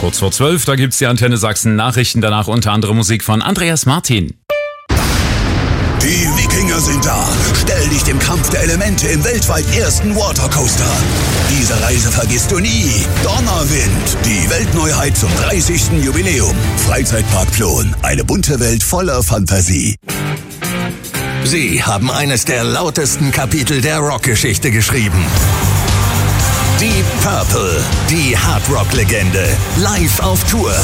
Kurz vor 12, da gibt's die Antenne Sachsen Nachrichten, danach unter anderem Musik von Andreas Martin. Die Wikinger sind da. Stell dich dem Kampf der Elemente im weltweit ersten Watercoaster. Diese Reise vergisst du nie. Donnerwind, die Weltneuheit zum 30. Jubiläum. Freizeitpark Plon, eine bunte Welt voller Fantasie. Sie haben eines der lautesten Kapitel der Rockgeschichte geschrieben. Die Purple, die Hardrock-Legende, live auf Tour.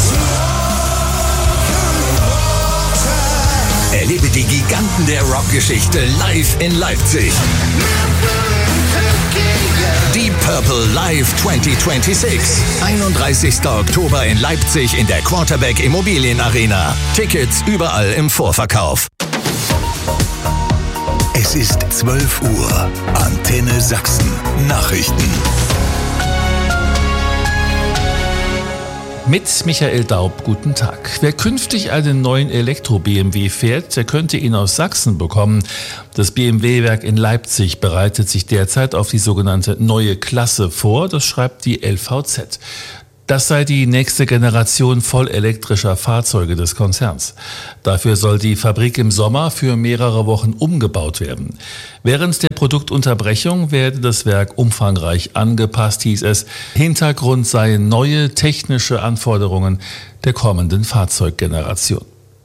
Erlebe die Giganten der Rockgeschichte live in Leipzig. Die Purple Live 2026. 31. Oktober in Leipzig in der Quarterback Immobilien Arena. Tickets überall im Vorverkauf. Es ist 12 Uhr. Antenne Sachsen. Nachrichten. Mit Michael Daub, guten Tag. Wer künftig einen neuen Elektro-BMW fährt, der könnte ihn aus Sachsen bekommen. Das BMW-Werk in Leipzig bereitet sich derzeit auf die sogenannte neue Klasse vor, das schreibt die LVZ. Das sei die nächste Generation vollelektrischer Fahrzeuge des Konzerns. Dafür soll die Fabrik im Sommer für mehrere Wochen umgebaut werden. Während der Produktunterbrechung werde das Werk umfangreich angepasst, hieß es. Hintergrund seien neue technische Anforderungen der kommenden Fahrzeuggeneration.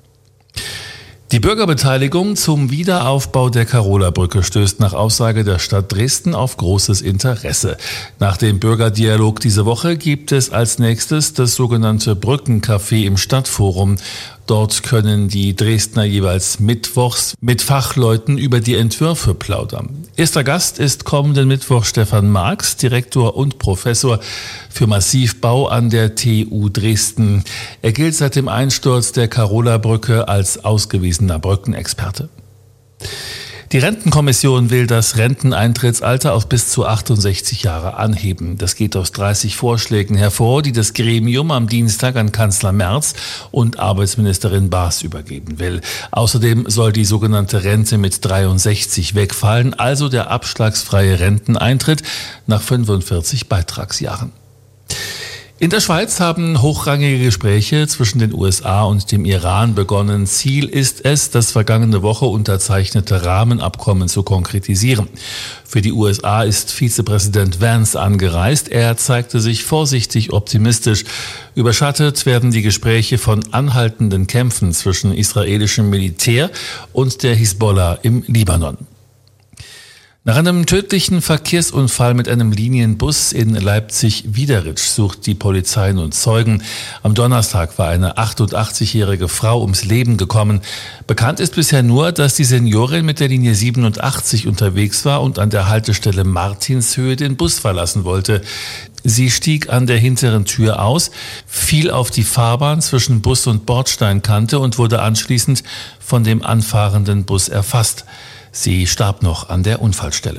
Die Bürgerbeteiligung zum Wiederaufbau der Karola-Brücke stößt nach Aussage der Stadt Dresden auf großes Interesse. Nach dem Bürgerdialog diese Woche gibt es als nächstes das sogenannte Brückencafé im Stadtforum. Dort können die Dresdner jeweils mittwochs mit Fachleuten über die Entwürfe plaudern. Erster Gast ist kommenden Mittwoch Stefan Marx, Direktor und Professor für Massivbau an der TU Dresden. Er gilt seit dem Einsturz der Karola-Brücke als ausgewiesener Brückenexperte. Die Rentenkommission will das Renteneintrittsalter auf bis zu 68 Jahre anheben. Das geht aus 30 Vorschlägen hervor, die das Gremium am Dienstag an Kanzler Merz und Arbeitsministerin Baas übergeben will. Außerdem soll die sogenannte Rente mit 63 wegfallen, also der abschlagsfreie Renteneintritt nach 45 Beitragsjahren. In der Schweiz haben hochrangige Gespräche zwischen den USA und dem Iran begonnen. Ziel ist es, das vergangene Woche unterzeichnete Rahmenabkommen zu konkretisieren. Für die USA ist Vizepräsident Vance angereist. Er zeigte sich vorsichtig optimistisch. Überschattet werden die Gespräche von anhaltenden Kämpfen zwischen israelischem Militär und der Hisbollah im Libanon. Nach einem tödlichen Verkehrsunfall mit einem Linienbus in Leipzig-Wiederitsch sucht die Polizei nun Zeugen. Am Donnerstag war eine 88-jährige Frau ums Leben gekommen. Bekannt ist bisher nur, dass die Seniorin mit der Linie 87 unterwegs war und an der Haltestelle Martinshöhe den Bus verlassen wollte. Sie stieg an der hinteren Tür aus, fiel auf die Fahrbahn zwischen Bus und Bordsteinkante und wurde anschließend von dem anfahrenden Bus erfasst. Sie starb noch an der Unfallstelle.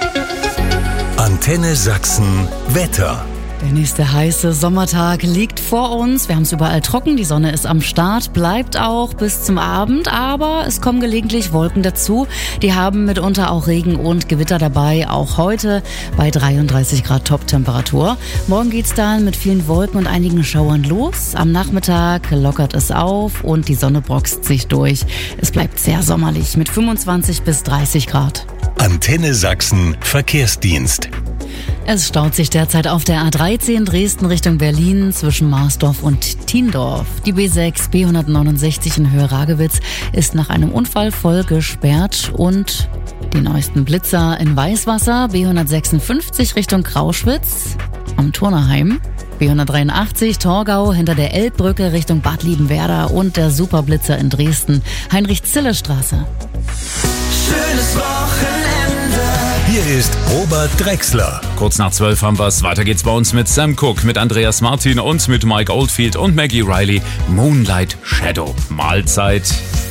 Antenne Sachsen Wetter. Der nächste heiße Sommertag liegt vor uns. Wir haben es überall trocken, die Sonne ist am Start, bleibt auch bis zum Abend, aber es kommen gelegentlich Wolken dazu. Die haben mitunter auch Regen und Gewitter dabei, auch heute bei 33 Grad Top-Temperatur. Morgen geht's dann mit vielen Wolken und einigen Schauern los. Am Nachmittag lockert es auf und die Sonne boxt sich durch. Es bleibt sehr sommerlich mit 25 bis 30 Grad. Antenne Sachsen Verkehrsdienst. Es staut sich derzeit auf der A13 Dresden Richtung Berlin zwischen Marsdorf und Tiendorf. Die B6 B169 in Höhe Ragewitz ist nach einem Unfall voll gesperrt und die neuesten Blitzer in Weißwasser B156 Richtung Krauschwitz am Turnerheim. B183 Torgau hinter der Elbbrücke Richtung Bad Liebenwerda und der Superblitzer in Dresden Heinrich-Zille-Straße. Schönes Wochenende. Hier ist Robert Drexler. Kurz nach 12 haben wir's. Weiter geht's bei uns mit Sam Cooke, mit Andreas Martin und mit Mike Oldfield und Maggie Riley. Moonlight Shadow. Mahlzeit.